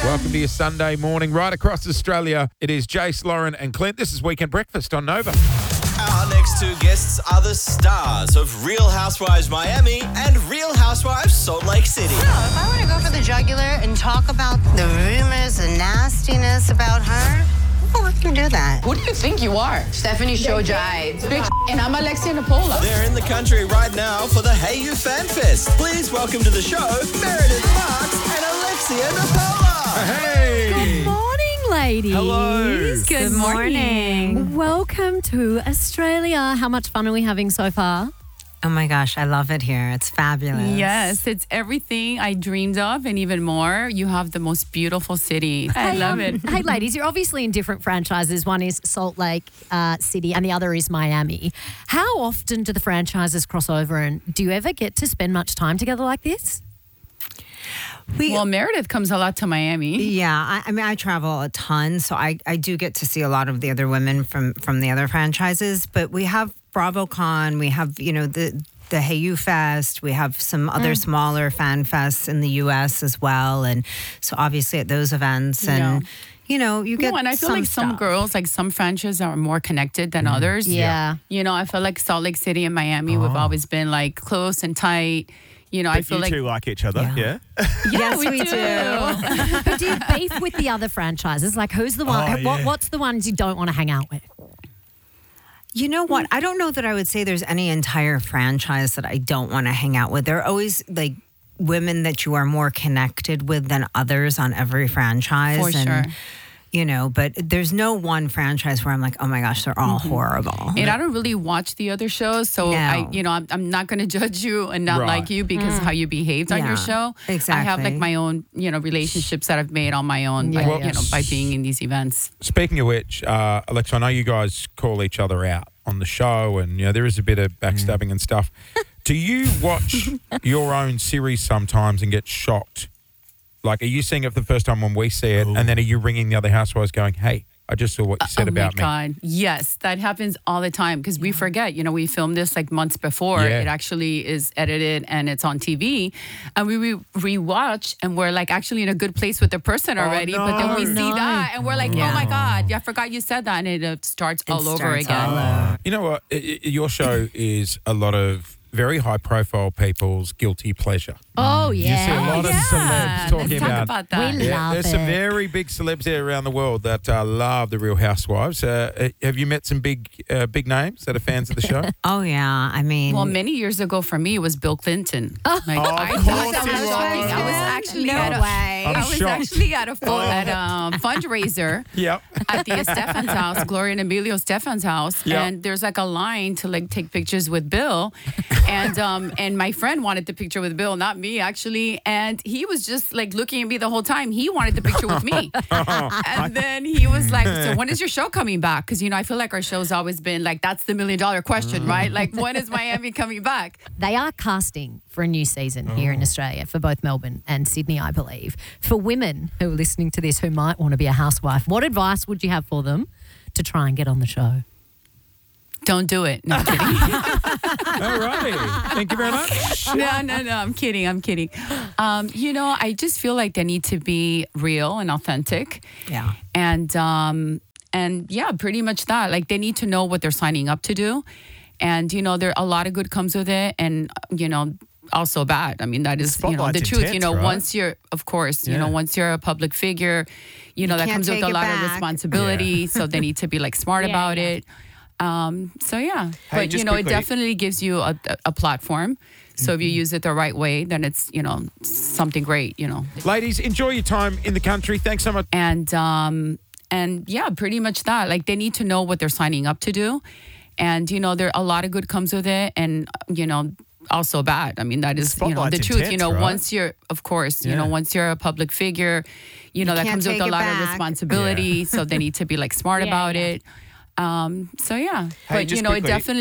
Welcome to your Sunday morning. Right across Australia, it is Jace, Lauren and Clint. This is Weekend Breakfast on Nova. Our next two guests are the stars of Real Housewives Miami and Real Housewives Salt Lake City. No, if I were to go for the jugular and talk about the rumors and nastiness about her, who would you do that? Who do you think you are? Stephanie Shojai, bitch, and I'm Alexia Napola. They're in the country right now for the Hey You Fan Fest. Please welcome to the show, Meredith Marks and Alexia Napola. Hey! Good morning, ladies. Hello. Good morning. Welcome to Australia. How much fun are we having so far? Oh my gosh, I love it here. It's fabulous. Yes, it's everything I dreamed of and even more. You have the most beautiful city. I love it. Hey, ladies, you're obviously in different franchises. One is Salt Lake City and the other is Miami. How often do the franchises cross over, and do you ever get to spend much time together like this? Well, Meredith comes a lot to Miami. Yeah, I mean, I travel a ton, so I do get to see a lot of the other women from the other franchises. But we have BravoCon, we have, the Hey You Fest, we have some other smaller fan fests in the U.S. as well. And so obviously at those events and... you get and I feel like some girls, like some franchises are more connected than others. Yeah. I feel like Salt Lake City and Miami, we've always been like close and tight. I feel like two like each other, yeah? Yes, we do. But do you beef with the other franchises? Like, who's the one? What's the ones you don't want to hang out with? You know what? I don't know that I would say there's any entire franchise that I don't want to hang out with. There are always like women that you are more connected with than others on every franchise. For sure. But there's no one franchise where I'm like, oh my gosh, they're all horrible. And I don't really watch the other shows, so No. I'm not going to judge you and not Right. like you because how you behaved on your show. Exactly. I have like my own, relationships that I've made on my own, by being in these events. Speaking of which, Alexa, I know you guys call each other out on the show and, there is a bit of backstabbing and stuff. Do you watch your own series sometimes and get shocked? Like, are you seeing it for the first time when we see it, and then are you ringing the other housewives going, hey, I just saw what you said about me? Oh, my God. Yes, that happens all the time because we forget. We filmed this like months before. Yeah. It actually is edited and it's on TV. And we rewatch and we're like actually in a good place with the person already. But then we see that and we're like, oh my God, I forgot you said that. And it starts all over again. You know what? Your show is a lot of very high-profile people's guilty pleasure. Oh, yeah. You see a lot of celebs talking Let's talk about that. We love there's it. some very big celebs there around the world that love the Real Housewives. Have you met some big names that are fans of the show? Oh, yeah. I mean... Well, many years ago for me, it was Bill Clinton. I of thought course that it was was. shocking. I was actually No at a, way. I'm I was shocked. actually at a fundraiser Yep. at the Stefan's house, Gloria and Emilio Stefan's house, Yep. and there's like a line to like take pictures with Bill, and my friend wanted the picture with Bill, not me actually, and he was just like looking at me the whole time. He wanted the picture with me, and then he was like, "So when is your show coming back?" Because I feel like our show's always been like that's the $1 million question, right? Like when is Miami coming back? They are casting for a new season here in Australia for both Melbourne and Sydney, I believe. For women who are listening to this who might want to be a housewife, what advice would you have for them to try and get on the show? Don't do it. No, I'm kidding. All righty. Thank you very much. No, I'm kidding. I just feel like they need to be real and authentic. Yeah. And yeah, pretty much that. Like they need to know what they're signing up to do. And, there a lot of good comes with it. And, also bad. I mean, that is, the Spotlight's truth. intense, right? Once you're, of course, once you're a public figure, that can't comes with take a it lot of back. responsibility. So they need to be like smart about it. So yeah, Hey, but just it quickly- definitely gives you a platform. So if you use it the right way, then it's something great. Ladies, enjoy your time in the country. Thanks so much. And yeah, pretty much that. Like they need to know what they're signing up to do, and there a lot of good comes with it, and also bad. I mean, that is Spotlight's the truth. intense, right? Once you're, of course, once you're a public figure, that can't comes with take a it lot of back. responsibility. So they need to be like smart about it. So yeah, Hey, but just it quickly- definitely.